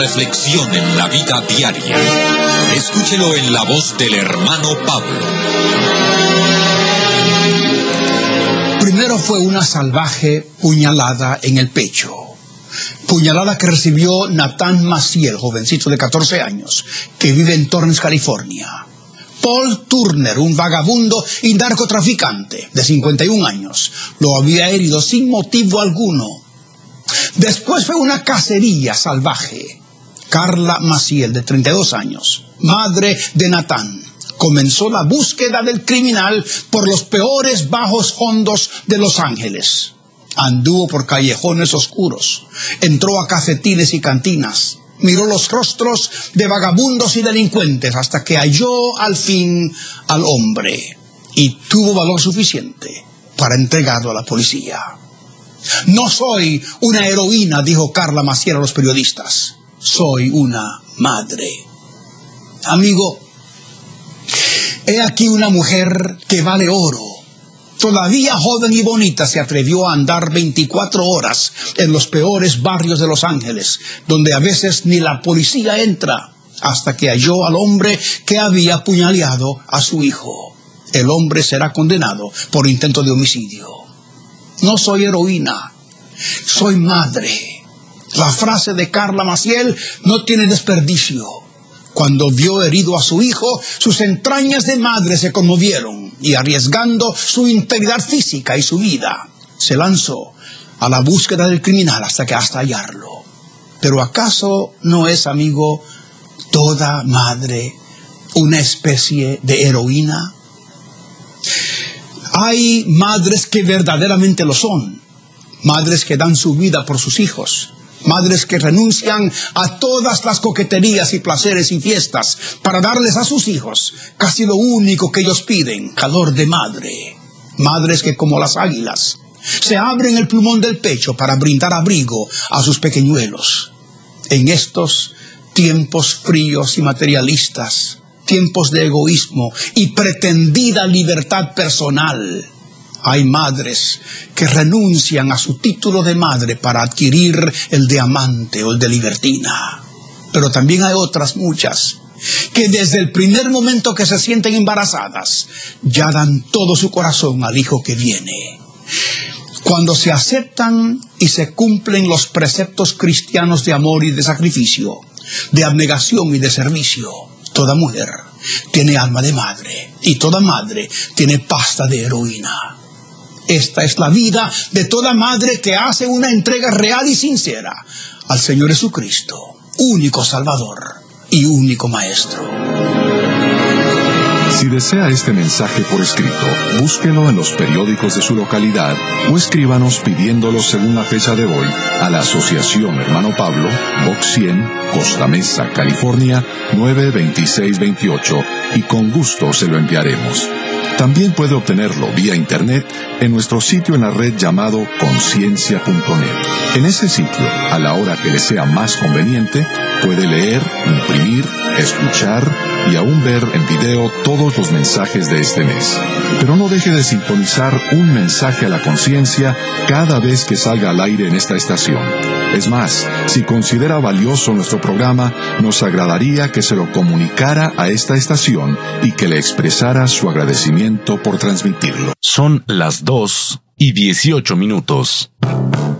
Reflexión en la vida diaria. Escúchelo en la voz del hermano Pablo. Primero fue una salvaje puñalada en el pecho. Puñalada que recibió Nathan Maciel, jovencito de 14 años, que vive en Torrance, California. Paul Turner, un vagabundo y narcotraficante de 51 años, lo había herido sin motivo alguno. Después fue una cacería salvaje. Carla Maciel, de 32 años, madre de Nathan, comenzó la búsqueda del criminal por los peores bajos fondos de Los Ángeles. Anduvo por callejones oscuros, entró a cafetines y cantinas, miró los rostros de vagabundos y delincuentes hasta que halló al fin al hombre y tuvo valor suficiente para entregarlo a la policía. No soy una heroína, dijo Carla Maciel a los periodistas. Soy una madre. Amigo, he aquí una mujer que vale oro. Todavía joven y bonita se atrevió a andar 24 horas en los peores barrios de Los Ángeles, donde a veces ni la policía entra, hasta que halló al hombre que había apuñaleado a su hijo. El hombre será condenado por intento de homicidio. No soy heroína, soy madre. La frase de Carla Maciel no tiene desperdicio. Cuando vio herido a su hijo, sus entrañas de madre se conmovieron y, arriesgando su integridad física y su vida, se lanzó a la búsqueda del criminal hasta hallarlo. Pero ¿acaso no es, amigo, toda madre una especie de heroína? Hay madres que verdaderamente lo son, madres que dan su vida por sus hijos, madres que renuncian a todas las coqueterías y placeres y fiestas para darles a sus hijos casi lo único que ellos piden, calor de madre. Madres que, como las águilas, se abren el plumón del pecho para brindar abrigo a sus pequeñuelos. En estos tiempos fríos y materialistas, tiempos de egoísmo y pretendida libertad personal, hay madres que renuncian a su título de madre para adquirir el de amante o el de libertina. Pero también hay otras muchas que desde el primer momento que se sienten embarazadas ya dan todo su corazón al hijo que viene. Cuando se aceptan y se cumplen los preceptos cristianos de amor y de sacrificio, de abnegación y de servicio, toda mujer tiene alma de madre y toda madre tiene pasta de heroína. Esta es la vida de toda madre que hace una entrega real y sincera al Señor Jesucristo, único Salvador y único Maestro. Si desea este mensaje por escrito, búsquelo en los periódicos de su localidad o escríbanos pidiéndolo según la fecha de hoy a la Asociación Hermano Pablo, Box 100, Costa Mesa, California, 92628, y con gusto se lo enviaremos. También puede obtenerlo vía internet en nuestro sitio en la red llamado conciencia.net. En ese sitio, a la hora que le sea más conveniente, puede leer, imprimir, escuchar y aún ver en video todos los mensajes de este mes. Pero no deje de sintonizar un mensaje a la conciencia cada vez que salga al aire en esta estación. Es más, si considera valioso nuestro programa, nos agradaría que se lo comunicara a esta estación y que le expresara su agradecimiento por transmitirlo. Son las 2:18.